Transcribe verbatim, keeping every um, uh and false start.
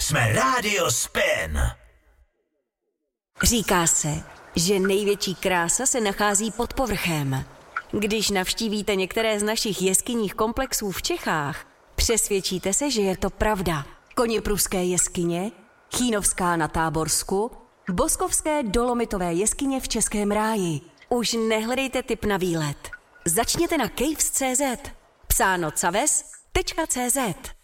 Jsme Rádio Spin. Říká se, že největší krása se nachází pod povrchem. Když navštívíte některé z našich jeskyních komplexů v Čechách, přesvědčíte se, že je to pravda. Koněpruské jeskyně, Chínovská na Táborsku, Boskovské dolomitové jeskyně v Českém ráji. Už nehledejte tip na výlet. Začněte na caves tečka cé zet. Psáno caves tečka cé zet.